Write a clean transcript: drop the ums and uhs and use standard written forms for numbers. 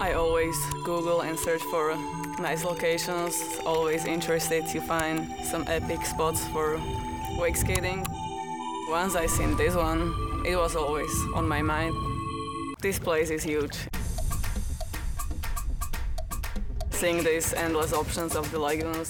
I always Google and search for nice locations, always interested to find some epic spots for wake skating. Once I seen this one, it was always on my mind. This place is huge. Seeing these endless options of the lagoons,